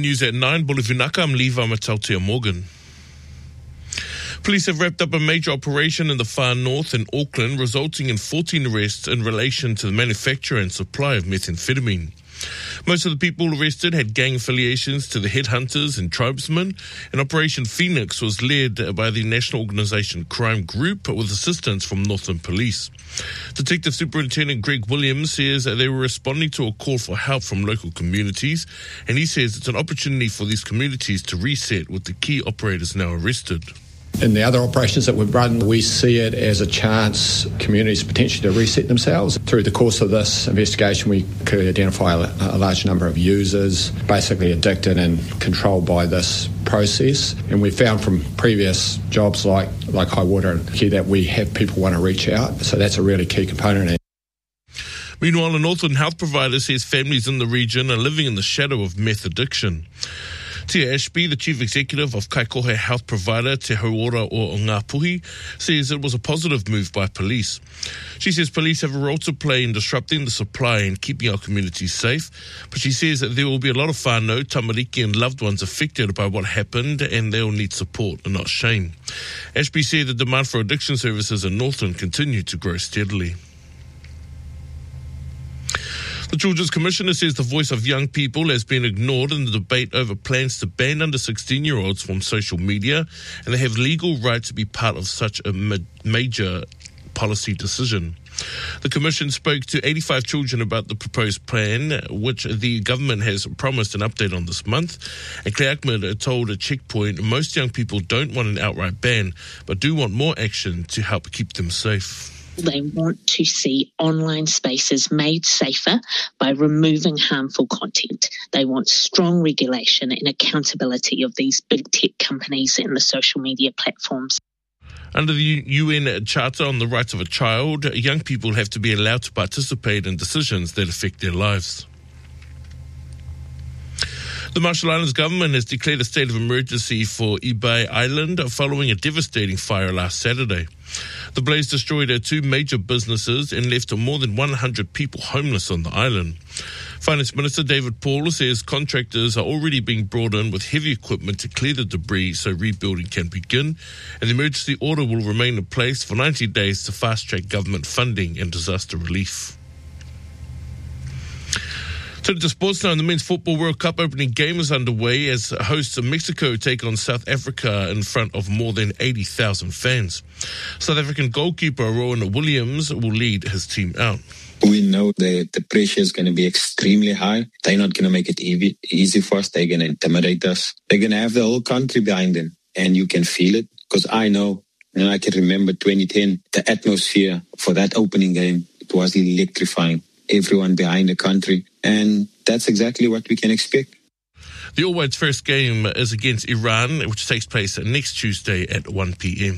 News at 9. Bolivinaka, I'm Levi Matautia Morgan. Police have wrapped up a major operation in the far north in Auckland, resulting in 14 arrests in relation to the manufacture and supply of methamphetamine. Most of the people arrested had gang affiliations to the headhunters and tribesmen, and Operation Phoenix was led by the National Organisation Crime Group with assistance from Northland Police. Detective Superintendent Greg Williams says that they were responding to a call for help from local communities, and he says it's an opportunity for these communities to reset with the key operators now arrested. In the other operations that we've run, we see it as a chance communities potentially to reset themselves. Through the course of this investigation, we could identify a large number of users, basically addicted and controlled by this process. And we found from previous jobs like High Water and Key that we have people want to reach out. So that's a really key component. Meanwhile, a Northland health provider says families in the region are living in the shadow of meth addiction. Tia Ashby, the chief executive of Kaikohe health provider Te Hauora o Ngāpuhi, says it was a positive move by police. She says police have a role to play in disrupting the supply and keeping our communities safe, but she says that there will be a lot of whānau, tamariki and loved ones affected by what happened, and they will need support and not shame. Ashby said the demand for addiction services in Northland continue to grow steadily. The Children's Commissioner says the voice of young people has been ignored in the debate over plans to ban under 16-year-olds from social media, and they have legal right to be part of such a major policy decision. The Commission spoke to 85 children about the proposed plan, which the government has promised an update on this month. And Claire Ahmed told a Checkpoint most young people don't want an outright ban, but do want more action to help keep them safe. They want to see online spaces made safer by removing harmful content. They want strong regulation and accountability of these big tech companies and the social media platforms. Under the UN Charter on the Rights of a Child, young people have to be allowed to participate in decisions that affect their lives. The Marshall Islands government has declared a state of emergency for Ibai Island following a devastating fire last Saturday. The blaze destroyed two major businesses and left more than 100 people homeless on the island. Finance Minister David Paul says contractors are already being brought in with heavy equipment to clear the debris so rebuilding can begin, and the emergency order will remain in place for 90 days to fast-track government funding and disaster relief. Turning to sports now, the Men's Football World Cup opening game is underway as hosts of Mexico take on South Africa in front of more than 80,000 fans. South African goalkeeper Rowan Williams will lead his team out. We know the pressure is going to be extremely high. They're not going to make it easy for us. They're going to intimidate us. They're going to have the whole country behind them, and you can feel it because I know, and I can remember 2010, the atmosphere for that opening game, it was electrifying. Everyone behind the country, and that's exactly what we can expect. The All Whites' first game is against Iran, which takes place next Tuesday at 1 p.m.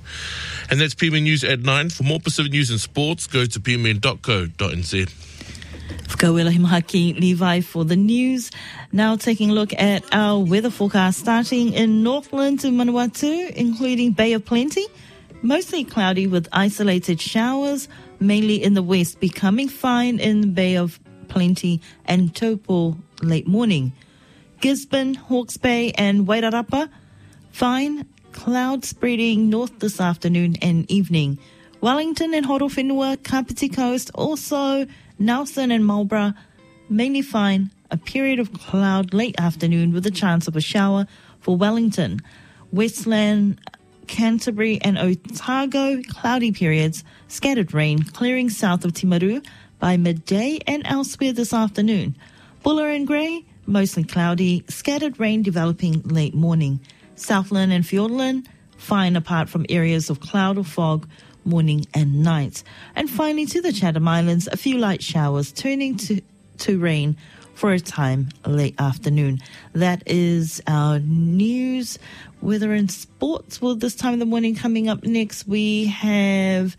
And that's PMN News at 9. For more Pacific news and sports, go to pmn.co.nz. Whakawela Himahaki Levi for the news. Now taking a look at our weather forecast, starting in Northland to Manawatu, including Bay of Plenty. Mostly cloudy with isolated showers, mainly in the west, becoming fine in the Bay of Plenty and Taupo late morning. Gisborne, Hawke's Bay and Wairarapa, fine, cloud spreading north this afternoon and evening. Wellington and Horowhenua, Kapiti Coast, also Nelson and Marlborough, mainly fine, a period of cloud late afternoon with a chance of a shower for Wellington. Westland, Canterbury and Otago, cloudy periods, scattered rain, clearing south of Timaru by midday and elsewhere this afternoon. Buller and Grey, mostly cloudy, scattered rain developing late morning. Southland and Fiordland, fine apart from areas of cloud or fog, morning and night. And finally to the Chatham Islands, a few light showers turning to rain for a time late afternoon. That is our news. Weather and sports. Well, this time of the morning coming up next, we have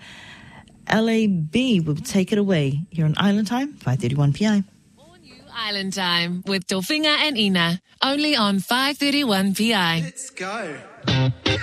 LAB. We'll take it away here on Island Time, 5:31 p.m. All new Island Time with Dolfinga and Ina, only on 5:31 p.m. Let's go.